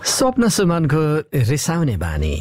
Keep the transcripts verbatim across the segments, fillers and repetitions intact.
स्वप्न सुमनको रिसाउने बानी।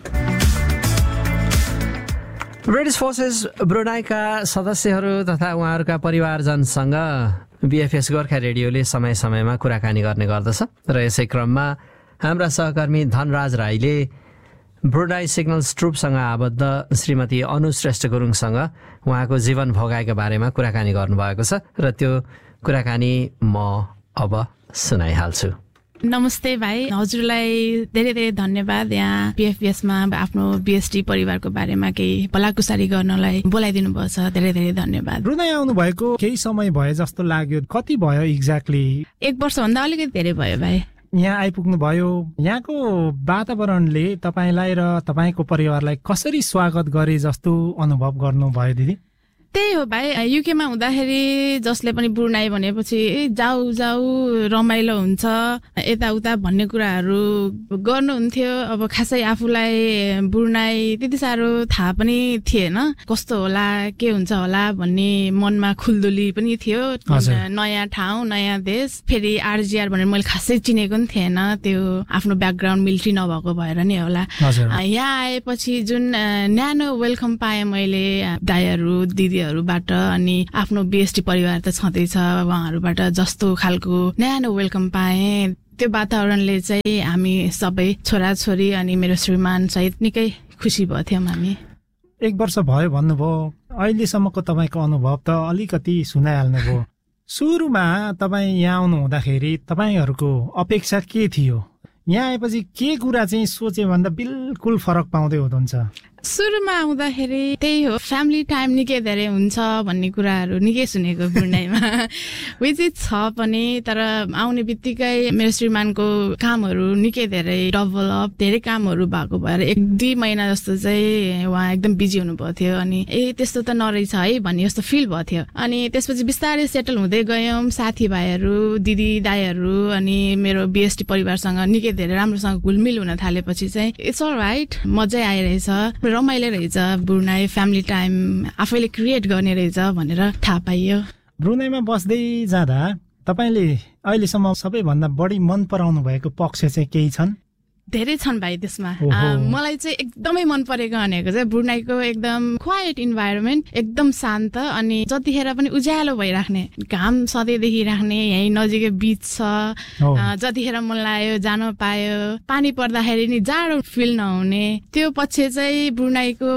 ब्रिटिस फोर्सेस ब्रुनाईका सदस्यहरू तथा उहाँहरूका परिवारजनसँग बीएफएस गोर्खा रेडियोले समय समयमा कुराकानी गर्ने गर्दछ र यसै क्रममा हाम्रा सहकर्मी धनराज राईले ब्रुनाई सिग्नल्स ट्रुपसँग आबद्ध श्रीमती अनु श्रेष्ठ गुरुङसँग उहाँको जीवन भोगाइको बारेमा कुराकानी गर्नुभएको छ र त्यो कुराकानी म अब सुनाइहाल्छु। नमस्ते भाइ, हजुरलाई धेरै धेरै धन्यवाद यहाँ बीएफएसमा आफ्नो बीएसटी परिवारको बारेमा केही भलाकुसारी गर्नलाई बोलाइदिनु भएको छ। धेरै धेरै धन्यवाद। ब्रुनाई आउनु भएको केही समय भयो जस्तो लाग्यो, कति भयो एक्ज्याक्टली? एक वर्षभन्दा अलिकति धेरै भयो भाइ। यहाँ आइपुग्नु भयो, यहाँको वातावरणले तपाईँलाई र तपाईँको परिवारलाई कसरी स्वागत गरे जस्तो अनुभव गर्नुभयो दिदी? त्यही हो भाइ, युकेमा हुँदाखेरि जसले पनि ब्रुनाई भनेपछि जाऊ जाऊ रमाइलो हुन्छ यताउता भन्ने कुराहरू गर्नुहुन्थ्यो। अब खासै आफूलाई ब्रुनाई त्यति साह्रो थाहा पनि थिएन, कस्तो होला के हुन्छ होला भन्ने मनमा खुल्दुली पनि थियो। नयाँ ठाउँ नयाँ देश, फेरि आरजिआर भनेर मैले खासै चिनेको पनि थिएन, त्यो आफ्नो ब्याकग्राउन्ड मिलिट्री नभएको भएर नि होला। यहाँ आएपछि जुन न्यानो वेलकम पाएँ मैले दाइहरू दिदी बाट अनि आफ्नो बीएसटी परिवार त छँदैछ उहाँहरूबाट जस्तो खालको न्यानो वेलकम पाएँ, त्यो वातावरणले चाहिँ हामी सबै छोराछोरी अनि मेरो श्रीमान सहित निकै खुसी भएको थियौँ हामी। एक वर्ष भयो भन्नुभयो, अहिलेसम्मको तपाईँको अनुभव त अलिकति सुनाइहाल्नुभयो। सुरुमा तपाईँ यहाँ आउनु हुँदाखेरि तपाईँहरूको अपेक्षा के थियो? यहाँ आएपछि के कुरा चाहिँ सोचे भन्दा बिल्कुल फरक पाउँदै हुनुहुन्छ? सुरुमा आउँदाखेरि त्यही हो, फ्यामिली टाइम निकै धेरै हुन्छ भन्ने कुराहरू निकै सुनेको ब्रुनाईमा, विच इज छ पनि। तर आउने बित्तिकै मेरो श्रीमानको कामहरू निकै धेरै डेभलप, धेरै कामहरू भएको भएर एक दुई महिना जस्तो चाहिँ उहाँ एकदम बिजी हुनुभएको थियो। अनि ए त्यस्तो त नरहेछ है भन्ने जस्तो फिल भएको थियो। अनि त्यसपछि बिस्तारै सेटल हुँदै गयौँ, साथीभाइहरू दिदी दाइहरू अनि मेरो बीएसटी परिवारसँग निकै धेरै राम्रोसँग घुलमिल हुन थालेपछि चाहिँ इट्स अल राइट, मजै आइरहेछ, रमाइलो रहेछ, ब्रुनाई फ्यामिली टाइम आफैले क्रिएट गर्ने रहेछ भनेर थाहा पाइयो। ब्रुनाईमा बस्दै जाँदा तपाईँले अहिलेसम्म सबैभन्दा बढी मन पराउनु भएको पक्ष चाहिँ केही छन्? धेरै छन् भाइ त्यसमा। मलाई चाहिँ एकदमै मन परेको भनेको चाहिँ ब्रुनाईको एकदम क्वाइट इन्भाइरोमेन्ट, एकदम शान्त अनि जतिखेर पनि उज्यालो भइराख्ने, घाम सधैँ देखिराख्ने, यहीँ नजिकै बीच छ, जतिखेर मन लाग्यो जान पायो, पानी पर्दाखेरि नि जाडो फिल नहुने, त्यो पक्ष चाहिँ ब्रुनाईको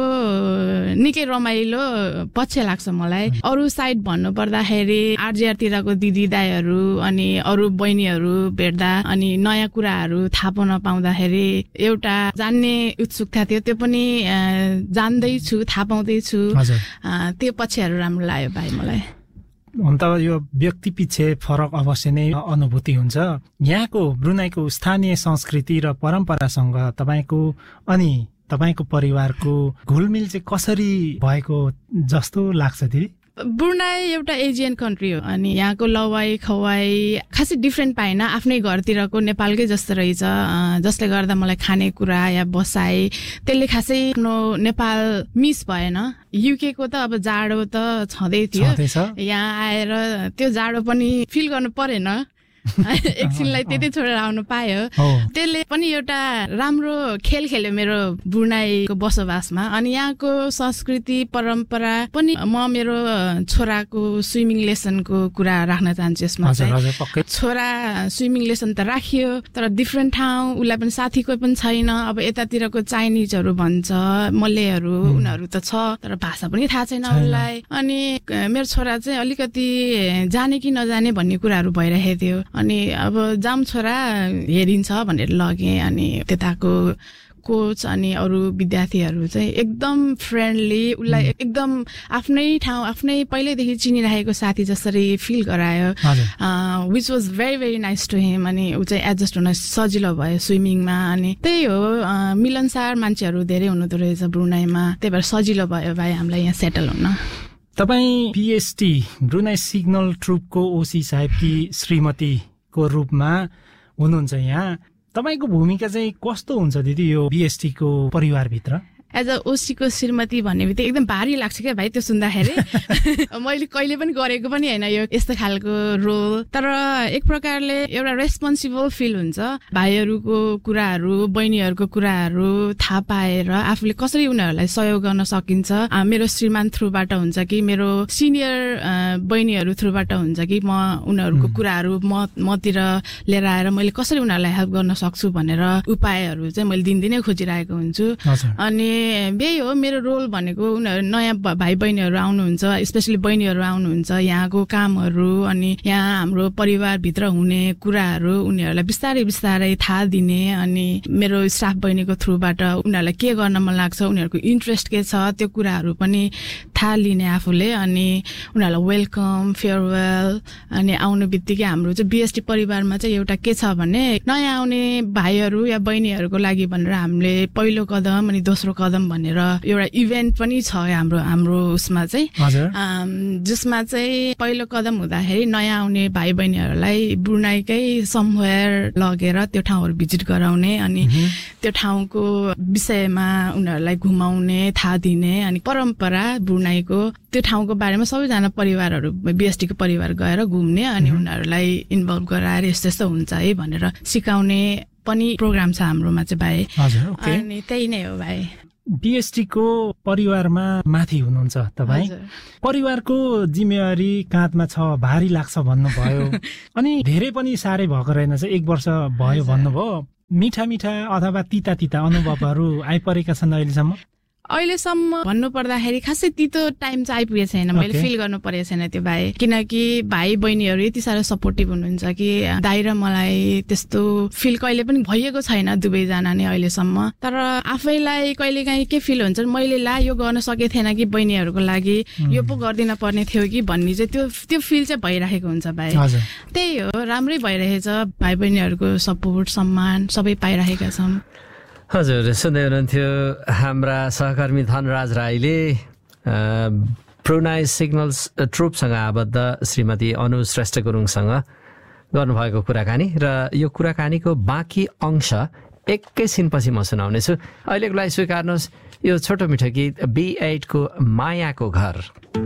निकै रमाइलो पक्ष लाग्छ मलाई। अरू साइड भन्नु पर्दाखेरि आरजिआरतिरको दिदी दाइहरू अनि अरू बहिनीहरू भेट्दा अनि नयाँ कुराहरू थाहा पाउन पाउँदा एउटा जान्ने उत्सुकता थियो, त्यो पनि जान्दैछु, थाहा पाउँदैछु, त्यो पक्षहरू राम्रो लाग्यो भाइ मलाई। हुन त यो व्यक्ति पछि फरक अवश्य नै अनुभूति हुन्छ। यहाँको ब्रुनाईको स्थानीय संस्कृति र परम्परासँग तपाईँको अनि तपाईँको परिवारको घुलमिल चाहिँ कसरी भएको जस्तो लाग्छ दिदी? ब्रुनाई एउटा एजियन कन्ट्री हो अनि यहाँको लवाई खवाई खासै डिफ्रेन्ट पाएन, आफ्नै घरतिरको नेपालकै जस्तो रहेछ, जसले गर्दा मलाई खानेकुरा या बसाइ त्यसले खासै आफ्नो नेपाल मिस भएन। युकेको त अब जाडो त छँदै थियो, यहाँ आएर त्यो जाडो पनि फिल गर्नु परेन, एकछिनलाई त्यति छोडेर आउनु पायो। त्यसले पनि एउटा राम्रो खेल खेल्यो मेरो ब्रुनाईको बसोबासमा। अनि यहाँको संस्कृति परम्परा पनि म मेरो छोराको स्विमिङ लेसनको कुरा राख्न चाहन्छु यसमा चाहिँ। छोरा स्विमिङ लेसन त राखियो, तर डिफ्रेन्ट ठाउँ, उसलाई पनि साथी कोही पनि छैन। अब यतातिरको चाइनिजहरू भन्छ, मलेहरू, उनीहरू त छ तर भाषा पनि थाहा छैन उसलाई। अनि मेरो छोरा चाहिँ अलिकति जाने कि नजाने भन्ने कुराहरू भइरहेको थियो। अनि अब जाम छोरा हेरिन्छ भनेर लगेँ। अनि त्यताको कोच अनि अरू विद्यार्थीहरू चाहिँ एकदम फ्रेन्डली, उसलाई एकदम आफ्नै ठाउँ आफ्नै पहिल्यैदेखि चिनिरहेको साथी जसरी फिल गरायो, which was very very nice to हिम। अनि ऊ चाहिँ एडजस्ट हुन सजिलो भयो स्विमिङमा। अनि त्यही हो, मिलनसार मान्छेहरू धेरै हुनुहुँदो रहेछ ब्रुनाईमा, त्यही भएर सजिलो भयो भाइ हामीलाई यहाँ सेटल हुन। तपाईँ बीएसटी ब्रुनाई सिग्नल ट्रुपको ओसी साहेबकी श्रीमतीको रूपमा हुनुहुन्छ यहाँ, तपाईँको भूमिका चाहिँ कस्तो हुन्छ दिदी यो बीएसटी को परिवारभित्र? एज अ ओसीको श्रीमती भन्ने बित्तिकै एकदम भारी लाग्छ क्या भाइ त्यो सुन्दाखेरि मैले कहिले पनि गरेको पनि होइन यो यस्तो खालको रोल तर एक प्रकारले एउटा रेस्पोन्सिबल फिल हुन्छ भाइहरूको कुराहरू बहिनीहरूको कुराहरू थाहा पाएर आफूले कसरी उनीहरूलाई सहयोग गर्न सकिन्छ मेरो श्रीमान थ्रुबाट हुन्छ कि मेरो सिनियर बहिनीहरू थ्रुबाट हुन्छ कि म उनीहरूको कुराहरू म मतिर लिएर आएर मैले कसरी उनीहरूलाई हेल्प गर्न सक्छु भनेर उपायहरू चाहिँ मैले दिनदिनै खोजिरहेको हुन्छु अनि यही हो मेरो रोल भनेको उनीहरू नयाँ भाइ बहिनीहरू आउनुहुन्छ स्पेसली बहिनीहरू आउनुहुन्छ यहाँको कामहरू अनि यहाँ हाम्रो परिवारभित्र हुने कुराहरू उनीहरूलाई बिस्तारै बिस्तारै थाहा दिने अनि मेरो स्टाफ बहिनीको थ्रुबाट उनीहरूलाई के गर्न मन लाग्छ उनीहरूको इन्ट्रेस्ट के छ त्यो कुराहरू पनि थाहा लिने आफूले अनि उनीहरूलाई वेलकम फेयरवेल अनि आउनु बित्तिकै हाम्रो चाहिँ बिएसटी परिवारमा चाहिँ एउटा के छ भने नयाँ आउने भाइहरू या बहिनीहरूको लागि भनेर हामीले पहिलो कदम अनि दोस्रो कदम भनेर एउटा इभेन्ट पनि छ हाम्रो हाम्रो उसमा चाहिँ जसमा चाहिँ पहिलो कदम हुँदाखेरि नयाँ आउने भाइ बहिनीहरूलाई ब्रुनाईकै समवेयर लगेर त्यो ठाउँहरू भिजिट गराउने अनि त्यो ठाउँको विषयमा उनीहरूलाई घुमाउने थाहा दिने अनि परम्परा ब्रुनाईको त्यो ठाउँको बारेमा सबैजना परिवारहरू बिएसटीको परिवार गएर घुम्ने अनि उनीहरूलाई इन्भल्भ गराएर यस्तो यस्तो हुन्छ है भनेर सिकाउने पनि प्रोग्राम छ हाम्रोमा चाहिँ भाइ अनि त्यही नै हो भाइ बिएसटीको परिवारमा माथि हुनुहुन्छ तपाईँ परिवारको जिम्मेवारी काँधमा छ भारी लाग्छ भन्नुभयो अनि धेरै पनि साह्रै भएको रहेन एक वर्ष भयो भन्नुभयो मिठा मिठा अथवा तिता तिता अनुभवहरू आइपरेका छन् अहिलेसम्म अहिलेसम्म भन्नु पर्दाखेरि खासै तितो टाइम चाहिँ आइपुगेको छैन मैले फिल गर्नु परेको छैन त्यो भाइ किनकि भाइ बहिनीहरू यति साह्रो सपोर्टिभ हुनुहुन्छ कि दाइ र मलाई त्यस्तो फिल कहिले पनि भइएको छैन दुवैजना नै अहिलेसम्म तर आफैलाई कहिलेकाहीँ के फिल हुन्छ मैले ला यो गर्न सकेको थिएन कि बहिनीहरूको लागि यो पो गर्दिन पर्ने थियो कि भन्ने चाहिँ त्यो त्यो फिल चाहिँ भइरहेको हुन्छ भाइ त्यही हो राम्रै भइरहेछ भाइ बहिनीहरूको सपोर्ट सम्मान सबै पाइरहेका छौँ हजुर सुन्दै हुनुहुन्थ्यो हाम्रा सहकर्मी धनराज राईले ब्रुनाई सिग्नल्स ट्रुपसँग आबद्ध श्रीमती अनु श्रेष्ठ गुरुङसँग गर्नुभएको कुराकानी र यो कुराकानीको बाँकी अंश एकैछिनपछि म सुनाउनेछु अहिलेको लागि स्वीकार्नुहोस् यो छोटो मिठो गीत बी एट को मायाको घर